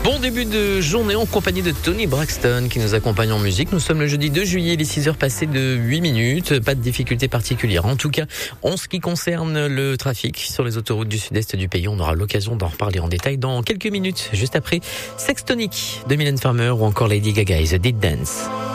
Bon début de journée en compagnie de Tony Braxton qui nous accompagne en musique. Nous sommes le jeudi 2 juillet, les 6h passées de 8 minutes. Pas de difficulté particulière. En tout cas, en ce qui concerne le trafic sur les autoroutes du sud-est du pays, on aura l'occasion d'en reparler en détail dans quelques minutes. Juste après Sextonic de Mylène Farmer ou encore Lady Gaga et The Dead Dance.